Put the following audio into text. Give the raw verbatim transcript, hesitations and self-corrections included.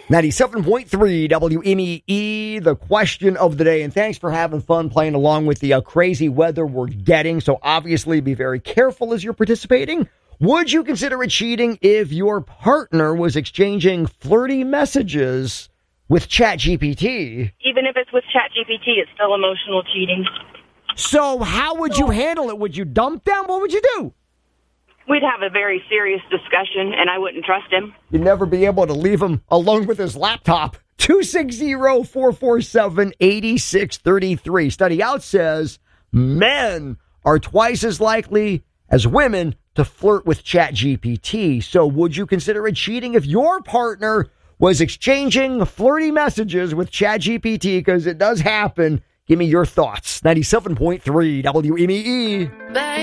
ninety-seven point three W M E E, the question of the day. And thanks for having fun playing along with the uh, crazy weather we're getting. So obviously be very careful as you're participating. Would you consider it cheating if your partner was exchanging flirty messages with ChatGPT? Even if it's with ChatGPT, it's still emotional cheating. So how would you handle it? Would you dump them? What would you do? We'd have a very serious discussion, and I wouldn't trust him. You'd never be able to leave him alone with his laptop. two six zero, four four seven, eight six three three. Study out says men are twice as likely as women to flirt with ChatGPT. So would you consider it cheating if your partner was exchanging flirty messages with ChatGPT? Because it does happen. Give me your thoughts. ninety-seven point three W M E E.